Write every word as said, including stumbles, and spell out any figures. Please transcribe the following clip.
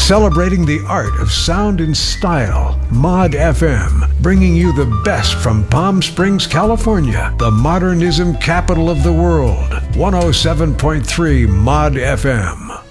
Celebrating the art of sound and style, Mod F M, bringing you the best from Palm Springs, California, the modernism capital of the world. one oh seven point three Mod F M.